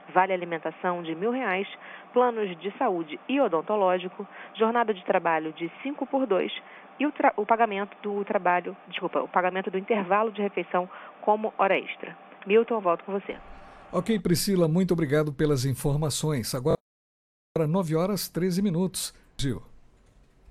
vale alimentação de R$ 1.000, planos de saúde e odontológico, jornada de trabalho de 5x2 e o pagamento do intervalo de refeição como hora extra. Milton, volto com você. Ok, Priscila, muito obrigado pelas informações. Agora 9h13. Gil.